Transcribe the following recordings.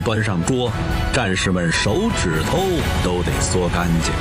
端上桌，战士们手指头都得缩干净。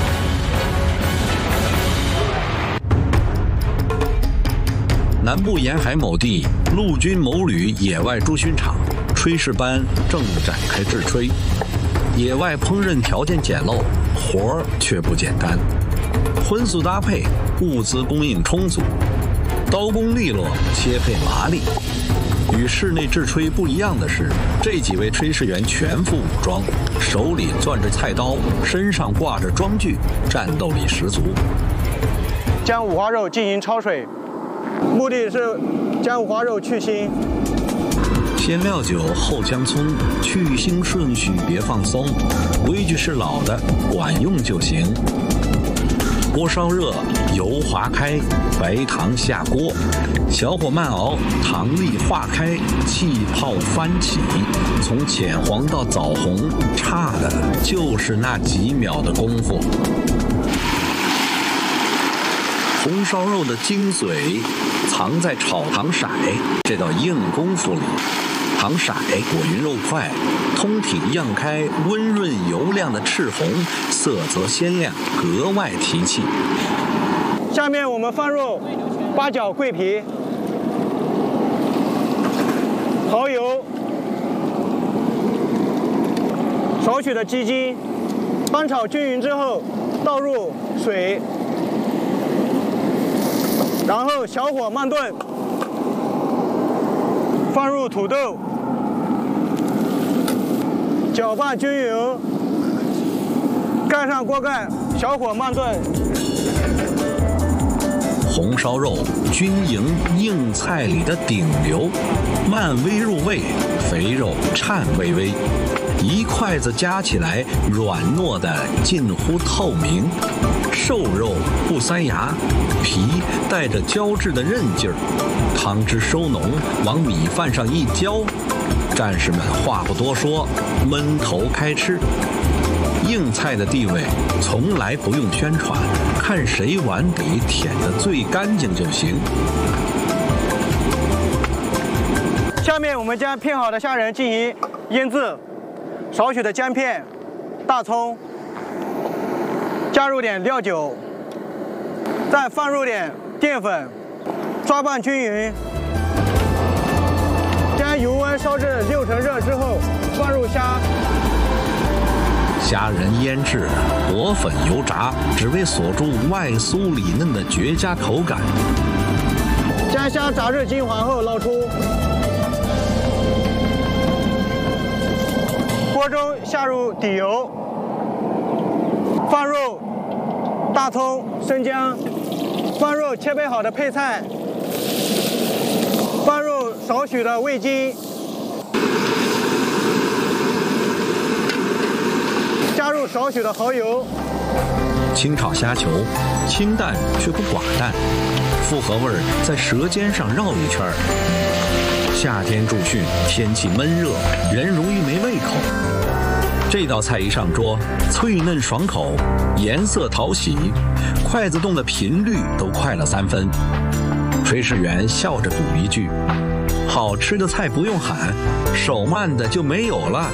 南部沿海某地，陆军某旅野外驻训场，炊事班正展开制炊。野外烹饪条件简陋，活儿却不简单。荤素搭配，物资供应充足，刀工利落，切配麻利。与室内制炊不一样的是，这几位炊事员全副武装，手里攥着菜刀，身上挂着装具，战斗力十足。 将五花肉进行焯水，目的是将五花肉去腥。 先料酒，后姜葱，去腥顺序别放松，规矩是老的，管用就行。锅烧热，油划开，白糖下锅，小火慢熬，糖粒化开，气泡翻起，从浅黄到枣红，差的就是那几秒的功夫。红烧肉的精髓藏在炒糖色这道硬功夫里。糖色裹匀肉块，通体漾开，温润油亮的赤红，色泽鲜亮，格外提气。 下面我们放入八角、桂皮、蚝油、少许的鸡精，翻炒均匀之后，倒入水，然后小火慢炖，放入土豆，搅拌均匀，盖上锅盖，小火慢炖。 红烧肉，军营硬菜里的顶流，慢煨入味，肥肉颤巍巍，一筷子夹起来，软糯的近乎透明，瘦肉不塞牙，皮带着胶质的韧劲儿，汤汁收浓，往米饭上一浇，战士们话不多说，闷头开吃。硬菜的地位从来不用宣传，看谁碗底舔得最干净就行。 下面我们将片好的虾仁进行腌制，少许的姜片、大葱，加入点料酒，再放入点淀粉，抓拌均匀。将油温烧至6成热之后，放入虾。 虾仁腌制，裹粉油炸，只为锁住外酥里嫩的绝佳口感。 将虾炸至金黄后捞出。锅中下入底油，放入大葱、生姜，放入切配好的配菜，放入少许的味精。加入少许的蚝油， 清炒虾球，清淡却不寡淡，复合味儿在舌尖上绕一圈儿。夏天驻训，天气闷热，人容易没胃口。这道菜一上桌，脆嫩爽口，颜色讨喜，筷子动的频率都快了3分。炊事员笑着补一句：“好吃的菜不用喊，手慢的就没有了。”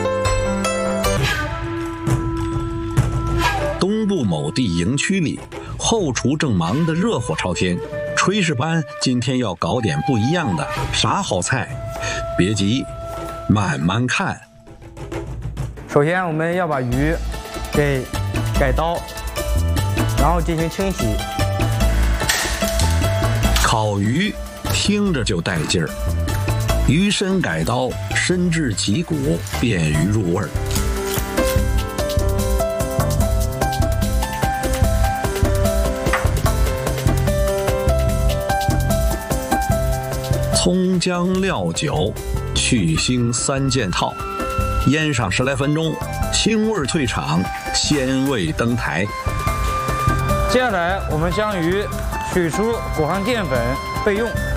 东部某地营区里，后厨正忙得热火朝天。炊事班今天要搞点不一样的，啥好菜？别急，慢慢看。 首先，我们要把鱼给改刀，然后进行清洗。 烤鱼听着就带劲儿，鱼身改刀，深至脊骨，便于入味儿。葱姜料酒，去腥3件套，腌上10来分钟，腥味退场，鲜味登台。 接下来，我们将鱼取出，裹上淀粉备用。